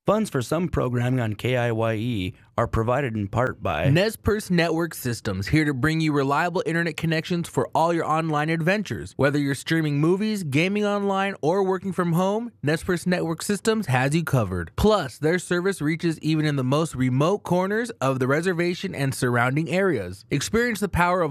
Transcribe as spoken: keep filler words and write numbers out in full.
Funds for some programming on K I Y E are provided in part by Nez Perce Network Systems, here to bring you reliable internet connections for all your online adventures. Whether you're streaming movies, gaming online, or working from home, Nez Perce Network Systems has you covered. Plus, their service reaches even in the most remote corners of the reservation and surrounding areas. Experience the power of